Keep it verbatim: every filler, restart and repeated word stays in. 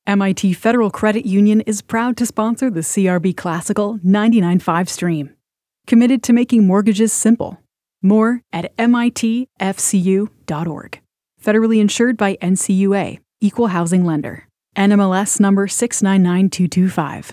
M I T Federal Credit Union is proud to sponsor the C R B Classical ninety-nine point five stream. Committed to making mortgages simple. More at M I T F C U dot org. Federally insured by N C U A, Equal Housing Lender. N M L S number six nine nine two two five.